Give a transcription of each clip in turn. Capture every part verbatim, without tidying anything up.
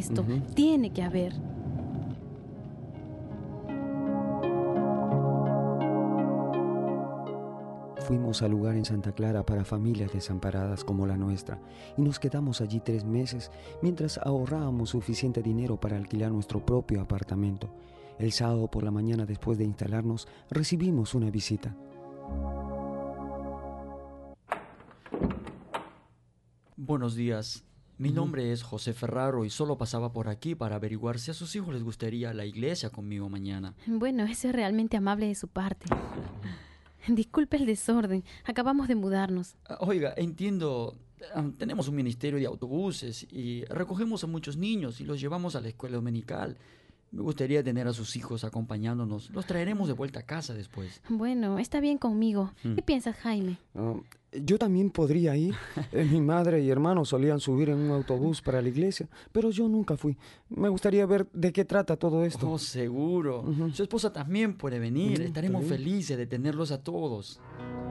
esto. Uh-huh. Tiene que haber. Fuimos al lugar en Santa Clara para familias desamparadas como la nuestra y nos quedamos allí tres meses mientras ahorrábamos suficiente dinero para alquilar nuestro propio apartamento. El sábado por la mañana, después de instalarnos, recibimos una visita. Buenos días. Mi Ujú. nombre es José Ferraro y solo pasaba por aquí para averiguar si a sus hijos les gustaría la iglesia conmigo mañana. Bueno, eso es realmente amable de su parte. Disculpe el desorden. Acabamos de mudarnos. Ah, Oiga, entiendo, ah, tenemos un ministerio de autobuses y recogemos a muchos niños y los llevamos a la escuela dominical. Me gustaría tener a sus hijos acompañándonos. Los traeremos de vuelta a casa después. Bueno, está bien conmigo. Mm. ¿Qué piensas, Jaime? Ah, yo también podría ir. Eh, mi madre y hermano solían subir en un autobús para la iglesia, pero yo nunca fui. Me gustaría ver de qué trata todo esto. Oh, seguro. Ujú. Su esposa también puede venir. Mm, Estaremos está bien. felices de tenerlos a todos.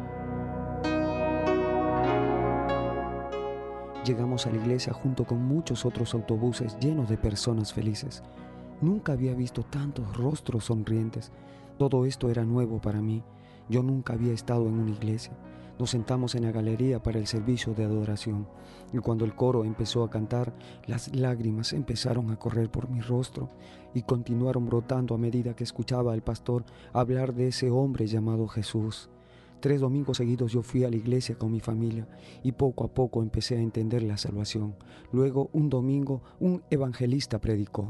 Llegamos a la iglesia junto con muchos otros autobuses llenos de personas felices. Nunca había visto tantos rostros sonrientes. Todo esto era nuevo para mí. Yo nunca había estado en una iglesia. Nos sentamos en la galería para el servicio de adoración, y cuando el coro empezó a cantar, las lágrimas empezaron a correr por mi rostro y continuaron brotando a medida que escuchaba al pastor hablar de ese hombre llamado Jesús. Tres domingos seguidos yo fui a la iglesia con mi familia y poco a poco empecé a entender la salvación. Luego, un domingo, un evangelista predicó.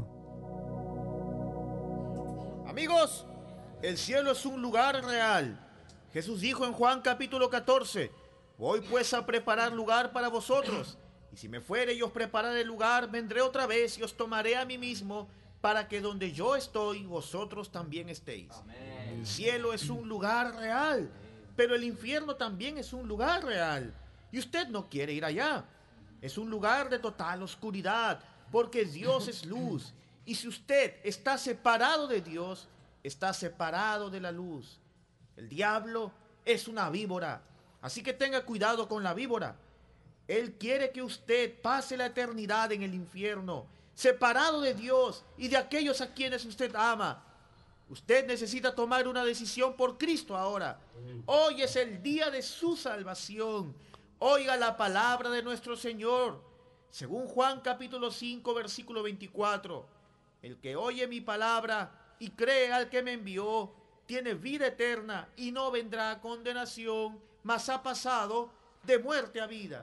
Amigos, el cielo es un lugar real. Jesús dijo en Juan capítulo catorce, voy pues a preparar lugar para vosotros, y si me fuere y os prepararé lugar, vendré otra vez y os tomaré a mí mismo, para que donde yo estoy, vosotros también estéis. Amén. El cielo es un lugar real, pero el infierno también es un lugar real, y usted no quiere ir allá. Es un lugar de total oscuridad, porque Dios es luz, y si usted está separado de Dios, está separado de la luz. El diablo es una víbora, así que tenga cuidado con la víbora. Él quiere que usted pase la eternidad en el infierno, separado de Dios y de aquellos a quienes usted ama. Usted necesita tomar una decisión por Cristo ahora. Hoy es el día de su salvación. Oiga la palabra de nuestro Señor. Según Juan capítulo cinco, versículo veinticuatro. El que oye mi palabra y cree al que me envió, tiene vida eterna y no vendrá a condenación, mas ha pasado de muerte a vida.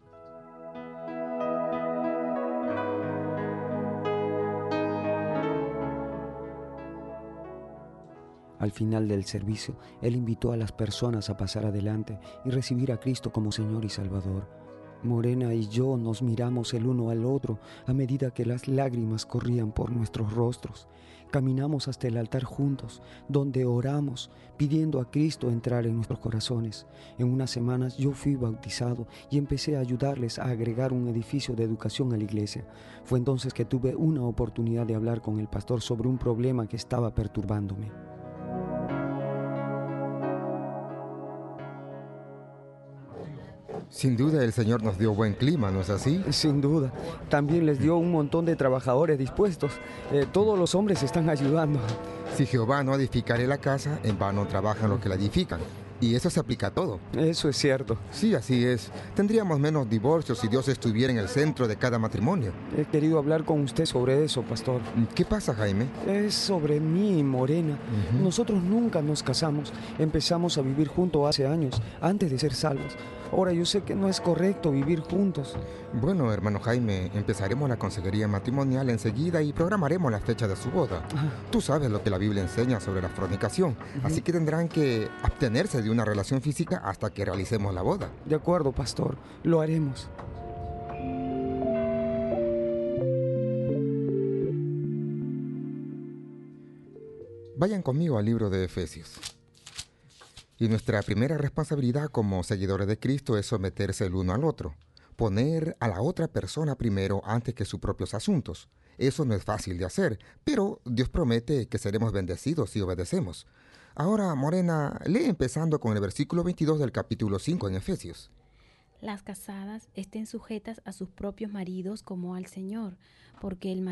Al final del servicio, él invitó a las personas a pasar adelante y recibir a Cristo como Señor y Salvador. Morena y yo nos miramos el uno al otro a medida que las lágrimas corrían por nuestros rostros. Caminamos hasta el altar juntos, donde oramos, pidiendo a Cristo entrar en nuestros corazones. En unas semanas yo fui bautizado y empecé a ayudarles a agregar un edificio de educación a la iglesia. Fue entonces que tuve una oportunidad de hablar con el pastor sobre un problema que estaba perturbándome. Sin duda el Señor nos dio buen clima, ¿no es así? Sin duda. También les dio un montón de trabajadores dispuestos. Eh, todos los hombres están ayudando. Si Jehová no edificare la casa, en vano trabajan los que la edifican. Y eso se aplica a todo. Eso es cierto. Sí, así es. Tendríamos menos divorcios si Dios estuviera en el centro de cada matrimonio. He querido hablar con usted sobre eso, pastor. ¿Qué pasa, Jaime? Es sobre mí y Morena. Uh-huh. Nosotros nunca nos casamos. Empezamos a vivir juntos hace años, antes de ser salvos. Ahora yo sé que no es correcto vivir juntos. Bueno, hermano Jaime, empezaremos la consejería matrimonial enseguida y programaremos la fecha de su boda. Ah. Tú sabes lo que la Biblia enseña sobre la fornicación, Uh-huh. así que tendrán que abstenerse de una relación física hasta que realicemos la boda. De acuerdo, pastor. Lo haremos. Vayan conmigo al libro de Efesios. Y nuestra primera responsabilidad como seguidores de Cristo es someterse el uno al otro, poner a la otra persona primero antes que sus propios asuntos. Eso no es fácil de hacer, pero Dios promete que seremos bendecidos si obedecemos. Ahora, Morena, lee empezando con el versículo veintidós del capítulo cinco en Efesios. Las casadas estén sujetas a sus propios maridos como al Señor, porque el